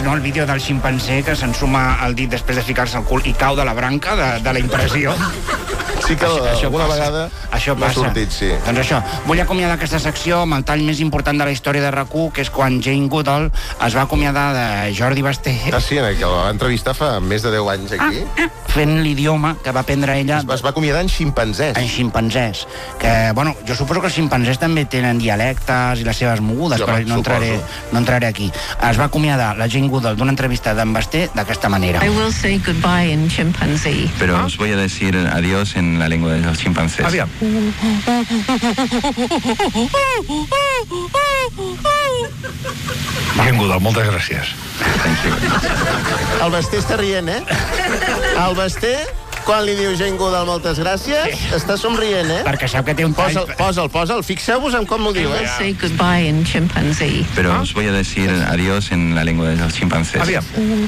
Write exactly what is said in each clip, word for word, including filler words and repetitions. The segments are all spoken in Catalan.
no, el vídeo del ximpanzé que s'ensuma el dit després de ficar-se al cul i cau de la branca de, de la impressió. Sí que això, això alguna passa. vegada això m'ha sortit, sí. Doncs això, vull acomiadar aquesta secció amb el tall més important de la història de RAC u, que és quan Jane Goodall es va acomiadar de Jordi Basté. Ah, sí, que la va entrevistar fa més de deu anys aquí. Ah, ah, fent l'idioma que va aprendre ella... Es va, es va acomiadar en ximpanzès. En ximpanzès. Que, bueno, jo suposo que els ximpanzés també tenen dialectes i les seves mogudes, jo, però no entraré, no entraré aquí. Es va acomiadar la Jane Goodall d'una entrevista d'en Basté d'aquesta manera. I will say goodbye in chimpanzee. Pero ¿Ah? os voy a decir adiós en la lengua de los chimpancés. Aviam. Jane Goodall, moltes gràcies. El Basté està rient, eh? El Basté, quan li diu Jane Goodall moltes gràcies, sí. està somrient, eh? Perquè sap que té un tall... Posa'l, posa'l, posa'l. Fixeu-vos en com ho diu, eh? I will say goodbye in chimpanzee. Pero ¿Ah? os voy a decir adiós en la lengua de los chimpancés. Aviam.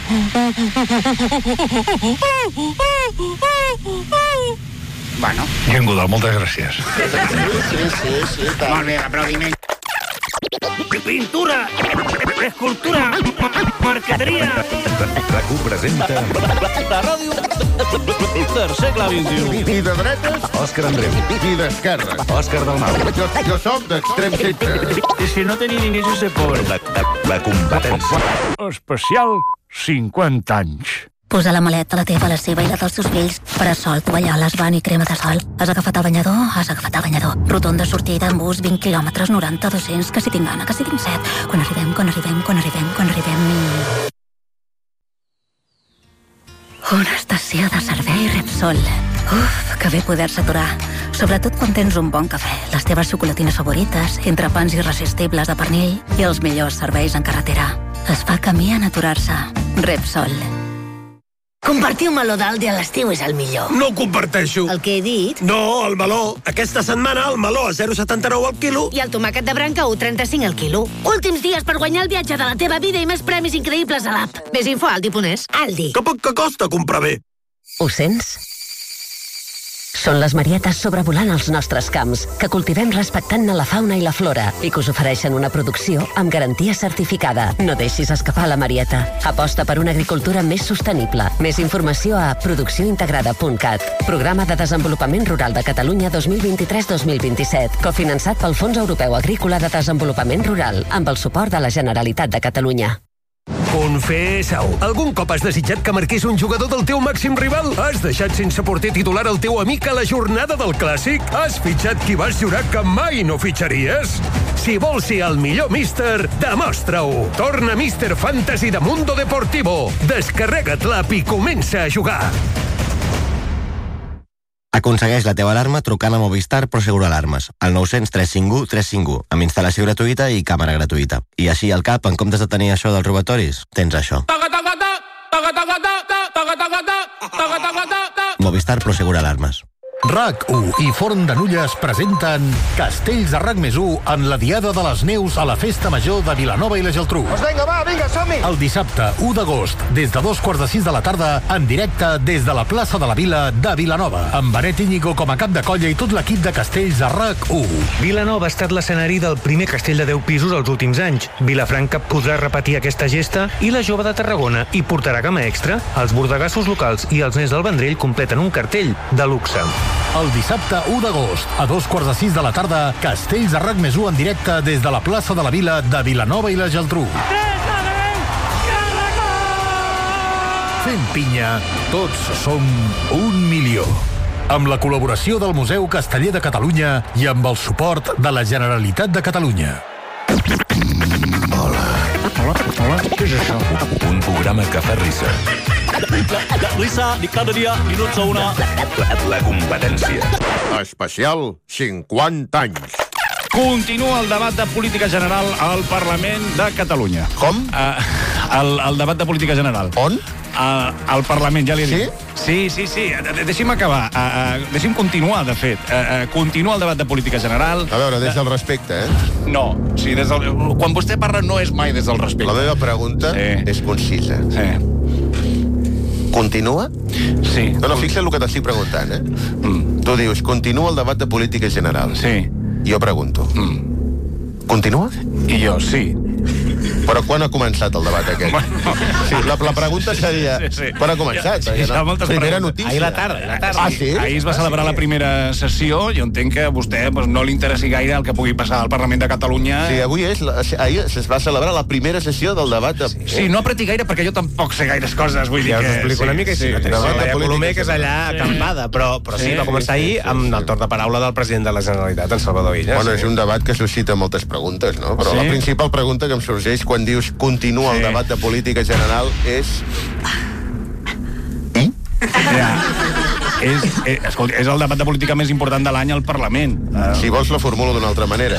Bueno. Jane Goodall, moltes gràcies. Sí, sí, sí, sí. Tant. Molt bé, aplaudiment. Pintura, escultura, marqueteria. RAC u presenta la ràdio del segle vint-i-u. I de dretes, Òscar Andreu. I d'esquerra, Òscar Dalmau. Jo, jo soc d'extrem centre. I si no tenia ni se por. La, la, la competència. Especial cinquanta anys. Posa la maleta, la teva, la seva i la dels teus fills. Parasol, tovalloles, van i crema de sol. Has agafat el banyador? Has agafat el banyador. Rotonda sortida en bus, vint quilòmetres, noranta, dos-cents, que si tinc gana, que si tinc set. Quan arribem, quan arribem, quan arribem, quan arribem... Una estació de servei Repsol. Uf, que bé poder-se aturar. Sobretot quan tens un bon cafè, les teves xocolatines favorites, entrepans irresistibles de pernil i els millors serveis en carretera. Es fa camí en aturar-se. Repsol. Compartir un meló d'Aldi a l'estiu és el millor. No ho comparteixo. El que he dit? No, el meló. Aquesta setmana el meló a zero coma setanta-nou al quilo. I el tomàquet de branca a u coma trenta-cinc al quilo. Últims dies per guanyar el viatge de la teva vida i més premis increïbles a l'app. Més info a aldi punt es. Aldi. Que poc que costa comprar bé. Ho sents? Són les marietes sobrevolant els nostres camps, que cultivem respectant la fauna i la flora i que us ofereixen una producció amb garantia certificada. No deixis escapar la marieta. Aposta per una agricultura més sostenible. Més informació a producció integrada punt cat. Programa de Desenvolupament Rural de Catalunya dos mil vint-i-tres dos mil vint-i-set. Cofinançat pel Fons Europeu Agrícola de Desenvolupament Rural, amb el suport de la Generalitat de Catalunya. Confessa-ho. Algun cop has desitjat que marqués un jugador del teu màxim rival? Has deixat sense porter titular el teu amic a la jornada del Clàssic? Has fitxat qui vas jurar que mai no fitxaries? Si vols ser el millor míster, demostra-ho. Torna Míster Fantasy de Mundo Deportivo. Descarrega't l'app i comença a jugar. Aconsegueix la teva alarma trucant a Movistar Prosegur Alarmes, al nou zero zero tres cinc u tres cinc u, amb instal·lació gratuïta i càmera gratuïta. I així al cap, en comptes de tenir això dels robatoris, tens això. Movistar Prosegur Alarmes. RAC u i Forn de Nulles presenten Castells de RAC més u en la Diada de les Neus a la Festa Major de Vilanova i la Geltrú. Doncs vinga, va, vinga, som-hi! El dissabte, u d'agost, des de dos quarts de sis de la tarda, en directe des de la plaça de la Vila de Vilanova, amb Benet Íñigo com a cap de colla i tot l'equip de Castells de RAC u. Vilanova ha estat l'escenari del primer castell de deu pisos als últims anys. Vilafranca podrà repetir aquesta gesta i la Jove de Tarragona hi portarà cama extra. Els bordegassos locals i els nens del Vendrell completen un cartell de luxe. El dissabte, u d'agost, a dos quarts de sis de la tarda, Castells de RAC més u en directe des de la plaça de la Vila de Vilanova i la Geltrú. Fent pinya, tots som un milió. Amb la col·laboració del Museu Casteller de Catalunya i amb el suport de la Generalitat de Catalunya. Hola. Hola, hola, què és això? Un programa que fa risa. Risa de cada dia, minuts a una. La competència. Especial cinquanta anys. Continua el debat de política general al Parlament de Catalunya. Com? Uh, el, el debat de política general. On? Uh, al Parlament, ja li he sí? dit. Sí? Sí, sí, sí. Deixi'm acabar. Uh, uh, deixi'm continuar, de fet. Uh, uh, continua el debat de política general. A veure, des del respecte, eh? No, sí, des del... Quan vostè parla no és mai des del respecte. La meva pregunta sí. és concisa. Sí. Continua? Sí. No, no, fixa't el que t'estic preguntant, eh? Mm. Tu dius, continua el debat de política general. Sí. Jo pregunto. Mm. Continua? I jo, sí. Pues Però quan ha començat el debat aquest? Bueno, sí, la, la pregunta seria... Sí, sí. Quan ha començat? Sí, sí, no? Primera notícia. Ahir la tarda. La tarda. Ah, sí? Ahir es va celebrar ah, sí? la primera sessió. Jo entenc que a vostè pues, no li interessi gaire el que pugui passar al Parlament de Catalunya. Sí, avui és... La, ahir es va celebrar la primera sessió del debat. De... Sí, sí, no apreti gaire perquè jo tampoc sé gaires coses. Vull dir ja que... us explico sí, una mica. Sí, sí, sí, sí, sí, Colomer, que és allà acampada, però, però sí, sí, va començar ahir amb el torn de paraula del president de la Generalitat, en Salvador Illa. Bueno, sí. és un debat que suscita moltes preguntes, no? Però sí? La principal pregunta que em sorgeix quan dius continua sí. el debat de política general és... I? Ja. És, és, escolta, és el debat de política més important de l'any al Parlament. Uh... Si vols la formulo d'una altra manera.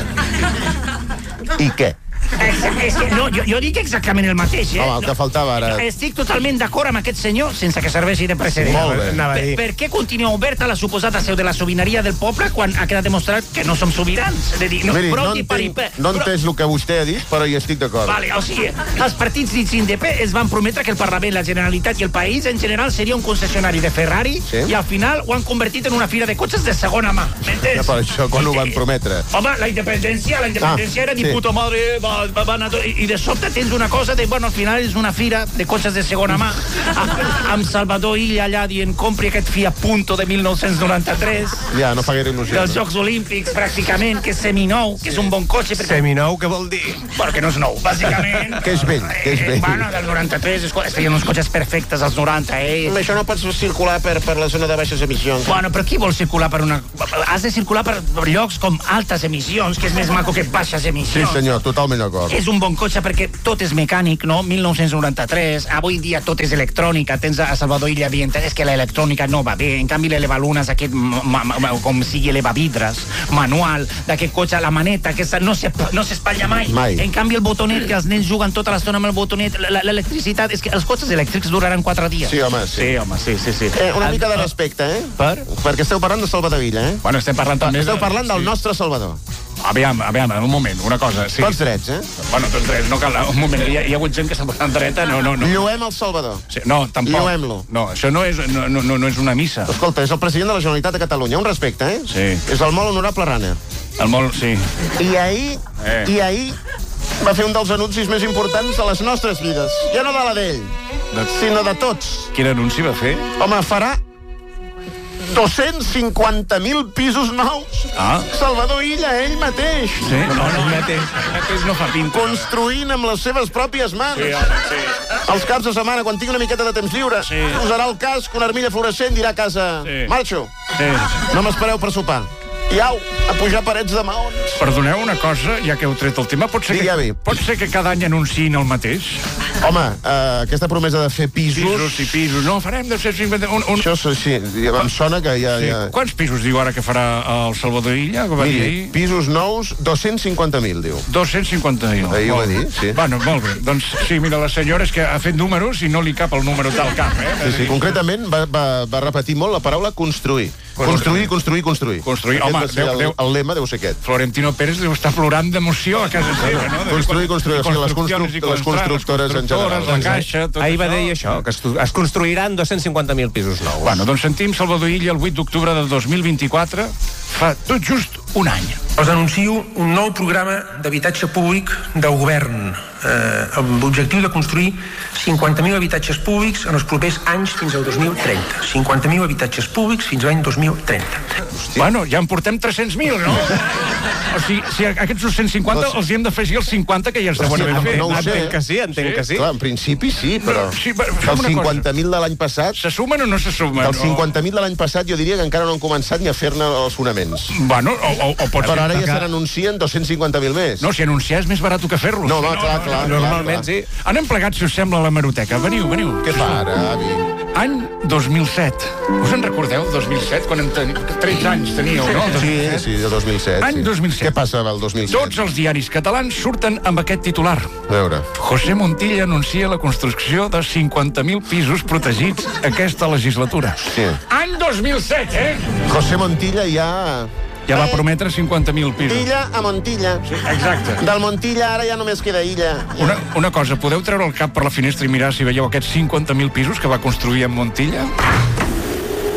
I què? És, és que no, jo, jo dic exactament el mateix, eh? Home, el que faltava ara... Estic totalment d'acord amb aquest senyor, sense que serveixi de precedent. Molt bé. Per, per què continua oberta la suposada seu de la sobirania del poble quan ha quedat demostrat que no som sobirans? És a dir, no, Miri, no entenc, paripé, no però... entès el que vostè ha dit, però hi estic d'acord. Vale, o sigui, els partits dits indepè es van prometre que el Parlament, la Generalitat i el país en general seria un concessionari de Ferrari sí? i al final ho han convertit en una fira de cotxes de segona mà. M'entens? Ja, per això, quan ho van prometre? Home, la independència, la independència ah, era ni sí. puta madre, va, va, va, va, i de sobte tens una cosa de, bueno, al final és una fira de cotxes de segona mà, amb Salvador Illa allà dient compri aquest Fiat Punto de mil nou-cents noranta-tres. Ja, no fa gaire il·lusió. Dels Jocs Olímpics, pràcticament, que és seminou, que és un bon cotxe. Perquè... Seminou, què vol dir? Perquè no és nou, bàsicament. Que és vell, que és vell. Eh, bueno, del noranta-tres, es feien uns cotxes perfectes als noranta, eh? Amb això no pots circular per, per la zona de baixes emissions. Bueno, però qui vol circular per una... Has de circular per llocs com altes emissions, que és més maco que baixes emissions. Sí, senyor, totalment d'acord. És un bon cotxe perquè tot és mecànic, no? mil nou-cents noranta-tres, avui dia tot és electrònica, tens a Salvador Illa dient és que l'electrònica no va bé, en canvi l'elevalunes aquest, com sigui elevavidres, manual, d'aquest cotxe, la maneta, que no s'espatlla mai. mai. En canvi el botonet, que els nens juguen tota l'estona amb el botonet, l'electricitat, és que els cotxes elèctrics duraran quatre dies. Sí, home, sí. Sí, home, sí, sí, sí. Eh, una mica de respecte, eh? Per? Perquè esteu parlant de Salvador Illa, eh? Bueno, estem parlant també... Esteu parlant del sí. nostre Salvador. Aviam, aviam, un moment, una cosa. Sí. Tots drets, eh? Bueno, tots drets, no cal... Un moment, hi ha, hi ha hagut gent que s'ha posat dreta, no, no, no. Lluem el Salvador. Sí, no, tampoc. Lluem-lo. No, això no és, no, no, no és una missa. Escolta, és el president de la Generalitat de Catalunya, un respecte, eh? Sí. És el molt honorable Rana. El molt, sí. I ahir, eh. i ahir va fer un dels anuncis més importants de les nostres vides. Ja no de la d'ell, de... sinó de tots. Quin anunci va fer? Home, farà dos-cents cinquanta mil pisos nous. Ah. Salvador Illa, ell mateix. Sí? No, no, ell mateix. Ell mateix no fa pinta. Construint amb les seves pròpies mans. Sí, home, sí. Els caps de setmana, quan tingui una miqueta de temps lliure, sí. Posarà el casc, una armilla fluorescent, dirà a casa, sí. Marxo. Sí. No m'espereu per sopar. I au, a pujar parets de maons. Perdoneu una cosa, ja que heu tret el tema, pot ser, que, pot ser que cada any anunciïn el mateix? Home, uh, aquesta promesa de fer pisos... Pisos i pisos. No, farem de set cinquanta... Un, un... Això sí, em sona que ja... Sí. ja... Quants pisos diu ara que farà el Salvador Illa? Miri, pisos nous, dos-cents cinquanta mil, diu. dos-cents cinquanta mil. Ahir ho va dir, sí. Bueno, molt bé. Doncs sí, mira, la senyora és que ha fet números i no li cap el número del cap, eh? Sí, sí, concretament va, va, va repetir molt la paraula construir. Construir, construir, construir. Construir, home, deu, el, deu, el lema deu ser aquest. Florentino Pérez deu estar plorant d'emoció a casa seva, no? Construir, construir, o sigui, les, construc les constructores en general. La caixa, tot ahir va dir això, que es construiran dos-cents cinquanta mil pisos nous. Bueno, doncs sentim Salvador Illa el vuit d'octubre de dos mil vint-i-quatre, fa tot just un any. Us anuncio un nou programa d'habitatge públic del govern eh, amb l'objectiu de construir cinquanta mil habitatges públics en els propers anys fins al dos mil trenta. cinquanta mil habitatges públics fins a l'any dos mil trenta. Hòstia. Bueno, ja en portem tres-cents mil, no? O sigui, si aquests dos-cents cinquanta els hi hem d'afegir els cinquanta que ja els deuen haver fet. No ho sé. Entenc que sí, entenc sí? que sí. Clar, en principi sí, però... No, sí, però dels cinquanta mil de l'any passat... Se sumen o no se sumen? Dels cinquanta mil de l'any passat jo diria que encara no han començat ni a fer-ne els fonaments. Bueno, o, o, o pot però ara ja se n'anuncien dos-cents cinquanta mil més. No, si anunciar és més barat que fer-los. No, va, clar, clar. Normalment, sí. Anem plegats, si us sembla, a l'hemeroteca. Veniu, veniu. Què fa ara, avi? Any dos mil set. Us en recordeu, dos mil set, quan en ten... tretze anys teníeu, no? Sí, sí, de dos mil set. Any sí. dos mil set. Què passa el dos mil set? Tots els diaris catalans surten amb aquest titular. A veure. José Montilla anuncia la construcció de cinquanta mil pisos protegits aquesta legislatura. Sí. Any dos mil set, eh? José Montilla ja... Ja va prometre cinquanta mil pisos. Illa a Montilla. Sí, exacte. Del Montilla ara ja només queda Illa. Una, una cosa, podeu treure el cap per la finestra i mirar si veieu aquests cinquanta mil pisos que va construir en Montilla?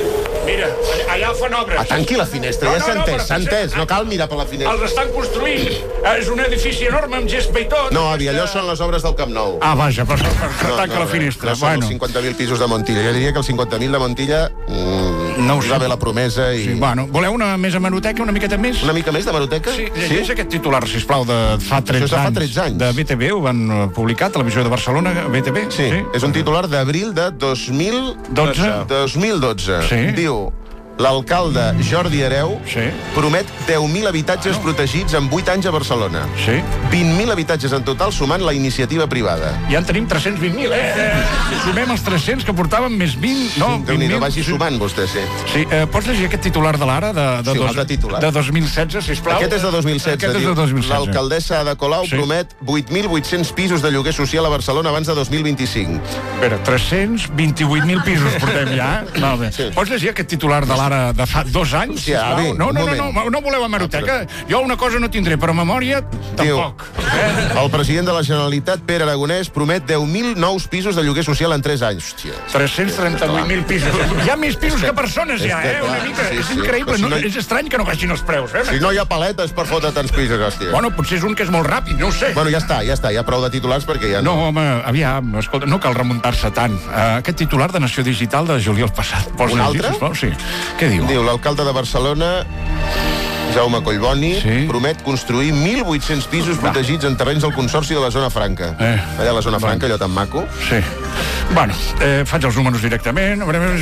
Mira, allà fan obres. Ah, tanqui la finestra, ja s'ha entès, s'ha entès, no cal mirar per la finestra. Els estan construint. És un edifici enorme amb gespa i tot. No, avi, allò són les obres del Camp Nou. Ah, vaja, per tanca la finestra. No són els cinquanta mil pisos de Montilla. Jo diria que els cinquanta mil de Montilla no us va bé la promesa i... Bueno, voleu una més hemeroteca, una miqueta més? Una mica més d'hemeroteca? Sí, llegeix aquest titular, sisplau, de fa tretze anys. Això és de fa tretze anys. De B T V, ho van publicar, Televisió de Barcelona, B T V. Sí, és un titular d'abril de dos mil dotze. dos mil dotze. Diu... L'alcalde Jordi Hereu promet deu mil habitatges protegits en vuit anys a Barcelona. vint mil habitatges en total sumant la iniciativa privada. Ja en tenim tres-cents vint mil, eh? Si sumem els tres-cents que portàvem més vint... No, Déu-n'hi-do, vagi sumant vostè, sí. Sí, pots llegir aquest titular de l'Ara? Sí, un altre titular. De dos mil setze, sisplau. Aquest és de dos mil setze. Aquest és de dos mil setze. L'alcaldessa Ada Colau promet vuit mil vuit-cents pisos de lloguer social a Barcelona abans de dos mil vint-i-cinc. Espera, tres-cents vint-i-vuit mil pisos portem ja? Molt bé. Pots llegir aquest titular de l'Ara de fa dos anys? Sí, avi, no, no, no, no, no voleu hemeroteca? Jo una cosa no tindré, però memòria tampoc. El president de la Generalitat, Pere Aragonès, promet deu mil nous pisos de lloguer social en tres anys. tres-cents trenta-vuit mil pisos. Hi ha més pisos que persones ja, eh? Una mica. És increïble. És estrany que no baixin els preus, eh? Si no hi ha paletes per fotre tants pisos, hòstia. Bueno, potser és un que és molt ràpid, no ho sé. Bueno, ja està, ja està, ja prou de titulars perquè ja no... No, home, aviam, escolta, no cal remuntar-se tant. Aquest titular de Nació Digital de juliol passat. Un altre? Sí. Què diu? Diu, l'alcalde de Barcelona, Jaume Collboni, promet construir mil vuit-cents pisos protegits en terrenys del Consorci de la Zona Franca. Allà a la Zona Franca, allò tan maco. Sí. Bueno, faig els números directament.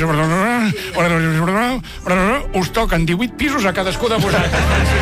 Us toquen divuit pisos a cadascú de vosaltres.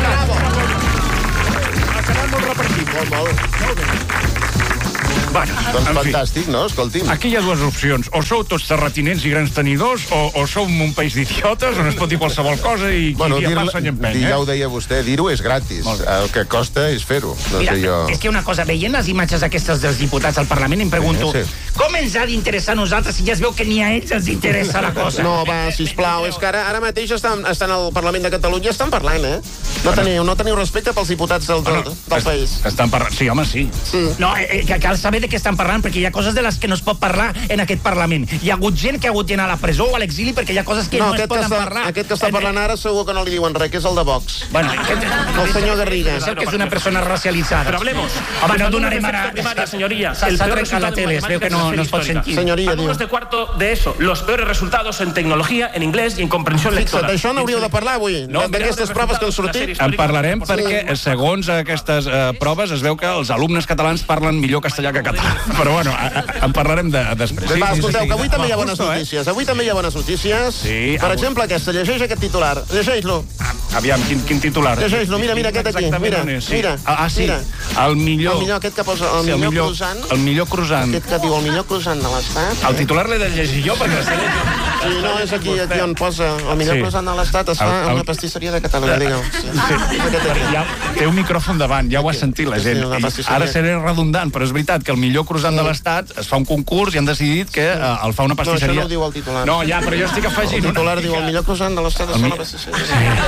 Ha quedat molt repartit. Molt, molt. Molt bé. Bueno, doncs fantàstic, no? Escolti'm. Aquí hi ha dues opcions. O sou tots terratinents i grans tenidors, o, o sou un país d'idiotes, on es pot dir qualsevol cosa i qui bueno, dia passa i empeny. Eh? Ja ho deia vostè, dir-ho és gratis. El que costa és fer-ho. No Mira, sé jo... és que una cosa, veient les imatges aquestes dels diputats al Parlament, em pregunto, sí, sí. com ens ha d'interessar a nosaltres si ja es veu que ni a ells els interessa la cosa? No, va, sisplau, és que ara, ara mateix estan, estan al Parlament de Catalunya, estan parlant, eh? No teniu, no teniu respecte pels diputats del, del, del país. Estan parlant, sí, home, sí. sí. No, eh, que cal saber de què estan parlant, perquè hi ha coses de les que no es pot parlar en aquest Parlament. Hi ha hagut gent que ha hagut d'anar a la presó o a l'exili perquè hi ha coses que no, no es poden està, parlar. Aquest que està parlant ara segur que no li diuen res, que és el de Vox. Bueno, aquest, el senyor Garriga. És que és una persona racialitzada. Pero hablemos. Home, no donarem ara... Primaria, señoría. S'ha trencat la tele, es veu que no, no es pot sentir. Senyoria, Algunos de cuarto de eso, los peores resultados en tecnología, en inglés y en comprensión lectora. Fixa't, això n'hauríeu de parlar avui, no, d'aquestes proves que han sortit. En parlarem perquè, segons aquestes uh, proves, es veu que els alumnes catalans parlen millor castellà que català. Però bueno, a, a, en parlarem de, després. Va, escolteu, que avui també hi ha bones notícies. Avui també hi ha bones notícies. Sí, per exemple, aquesta, llegeix aquest titular. Llegeix-lo. Aviam, quin, quin titular? Llegeix-lo, mira, mira aquest aquí. Mira, mira. Ah, sí, mira. El millor... El millor, aquest que posa, el, sí, millor, millor croissant. El millor croissant. Aquest que diu el millor croissant de l'Estat. El titular l'he de llegir jo, perquè l'està llegint. Sí, no, és aquí, aquí on posa el millor sí. croissant de l'Estat es fa el, el... en una pastisseria de Catalunya, digueu. Sí. Sí. Ja, té un micròfon davant, ja ho ha sentit la gent. Sí, ara seré redundant, però és veritat que el millor croissant sí. de l'Estat es fa un concurs i han decidit que uh, el fa una pastisseria. No, això no ho diu el titular. No, ja, però jo estic afegint... El titular una... diu el millor croissant de l'Estat es fa una pastisseria.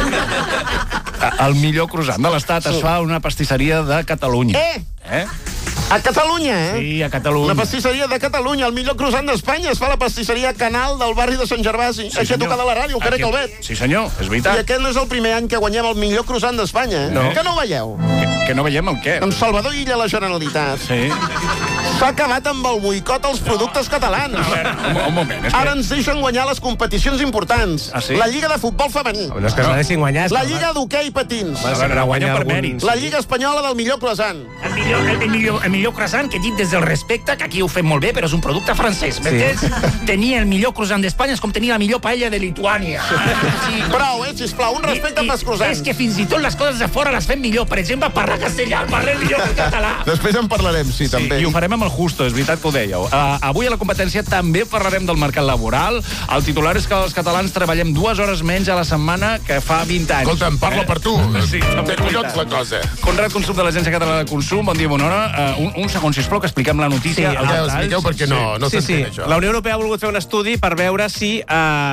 Sí. El millor croissant de l'Estat es fa una pastisseria de Catalunya. Eh! Eh? A Catalunya, eh? Sí, a Catalunya. La pastisseria de Catalunya, el millor croissant d'Espanya, es fa a la pastisseria Canal del barri de Sant Gervasi. Sí, així ha tocat a la ràdio, el Pere Calvet. Sí, senyor, és veritat. I aquest no és el primer any que guanyem el millor croissant d'Espanya, eh? No. Que no ho veieu? Que, que no veiem el què? Amb Salvador Illa, la Generalitat. Sí. S'ha acabat amb el boicot als productes catalans. A veure, un, un moment. És Ara que... ens deixen guanyar les competicions importants. Ah, sí? La Lliga de Futbol Femení. No és que no deixin guanyar. La Lliga d'Hoquei Patins. A veure, guanyar per mèrits. La Lliga Espanyola del millor croissant. El millor, el, el millor, el millor croissant, que dic des del respecte, que aquí ho fem molt bé, però és un producte francès. Sí. Tenia el millor croissant d'Espanya, és com tenir la millor paella de Lituània. Sí. Prou, eh, sisplau, un respecte amb els croissants. És que fins i tot les coses de fora les fem millor. Per exemple, parlar castellà, parlem millor que català. Després en parlarem, sí, també. Sí, i ho farem amb el Justo, és veritat que ho dèieu. Uh, avui a la competència també parlarem del mercat laboral. El titular és que els catalans treballem dues hores menys a la setmana que fa vint anys. Escolta'm, parla eh? per tu. Sí, té collons la cosa. Conrad Consum, de l'Agència Catalana de Consum, bon dia, bona hora. Uh, un, un segon, sisplau, que expliquem la notícia. Sí, ja ho expliqueu perquè no, no sí, s'entén sí. això. La Unió Europea ha volgut fer un estudi per veure si eh,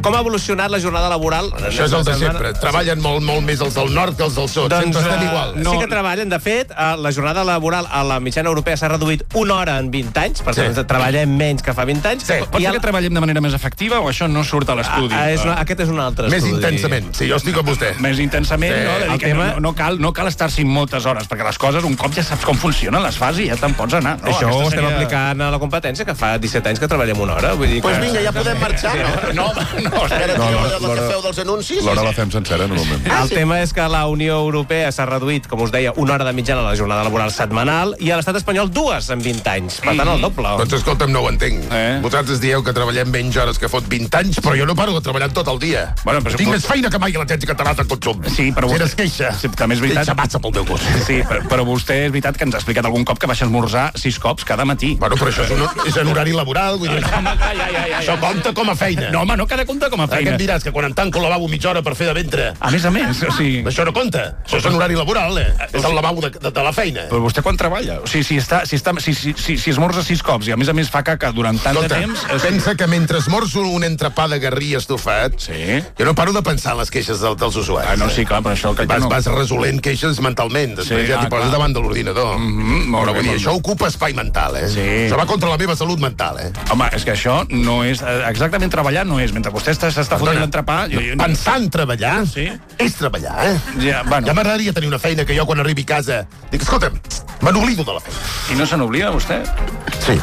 com ha evolucionat la jornada laboral? Això és el de sempre. Treballen molt, molt més els del nord que els del sud. Doncs, sempre estem igual. No. Sí que treballen. De fet, la jornada laboral a la mitjana europea s'ha reduït una hora en vint anys, per tant, sí. treballem menys que fa vint anys. Sí. Pot ser que treballem de manera més efectiva o això no surt a l'estudi? Ah, és una, aquest és un altre més estudi. Més intensament, sí, jo estic amb vostè. Més intensament, sí. no? De dir que tema... no, no, cal, no cal estar-s'hi moltes hores, perquè les coses, un cop ja saps com funcionen, les fas i ja te'n pots anar. No? Això ho estem seria... aplicant a la competència, que fa disset anys que treballem una hora. Vull dir que... Pues vinga, ja podem marxar, no? No, no, espera, no, no, no, que feu dels anuncis. L'hora la fem sencera, normalment. El tema és que la Unió Europea s'ha reduït, com us deia, una hora de mitjana a la jornada laboral setmanal i a l'estat espanyol dues en vint anys. Per tant, el doble. Doncs escolta'm, no ho entenc. Eh? Vosaltres dieu que treballem menys hores que fot vint anys, però jo no paro de treballar tot el dia. Bueno, però... Tinc més feina que mai a l'Agència Catalana de Consum. Sí, però vostè... Si eres queixa. Sí, també és veritat. Queixa massa pel meu gust. Sí, però, però vostè és veritat que ens ha explicat algun cop que baixa a esmorzar sis cops cada matí. Bueno, però això és, un, és en horari laboral, vull dir... Ja, ja, ja, ja, ja. Això compta com a feina. No, home, no cada compta com a feina. Què em diràs, que quan em tanco el lavabo mitja hora per fer de ventre... A més a més, o sigui... Això no compta. Això és en horari laboral, eh? És el lavabo de, de, de la feina. Però vostè quan treballa? O sigui, si, està, si, està, si, si, si, si esmorza sis cops i a més a més fa caca durant tant Escolta, de temps... Es... pensa que mentre esmorzo un entrepà de garrí estofat, sí. jo no paro de pensar en les queixes del, dels usuaris. Ah, no, sí, clar, però això... Que vas, no... vas resolent queixes mentalment, després sí, ja t'hi ah, poses clar. davant de l'ordinador. Mm-hmm, però vull dir, això ocupa espai mental, eh? Sí. Això va contra la meva salut mental, eh? Home, és que això no és... Exactament treballar no és. Mentre vostè s'està fotent l'entrepà... Pensar en treballar sí. és treballar, eh? Ja, bueno. ja m'agradaria tenir una feina que jo quan arribi a casa dic, escolta'm, me n'oblido de la feina. I no se n'oblida, vostè? Sí.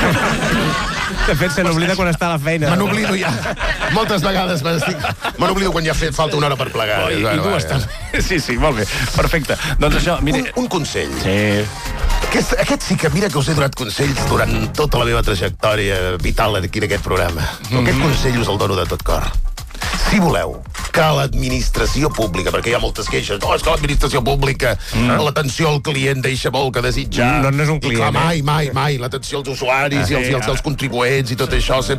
De fet, se n'oblida quan està a la feina. Me n'oblido ja. Moltes vegades me n'oblido quan ja ha fet falta una hora per plegar. Oh, i, bueno, i tu estàs... Sí, sí, molt bé. Perfecte. Doncs això, mire... Un, un consell. Sí. Aquest, aquest sí que mira que us he donat consells durant tota la meva trajectòria vital aquí en aquest programa. Mm-hmm. Aquest consell us el dono de tot cor. Si voleu que l'administració pública, perquè hi ha moltes queixes, no, és que l'administració pública, mm. l'atenció al client deixa molt que desitjar. No, no és un client. I clar, mai, mai, mai, l'atenció als usuaris ah, i als, sí, als, als contribuents i tot això,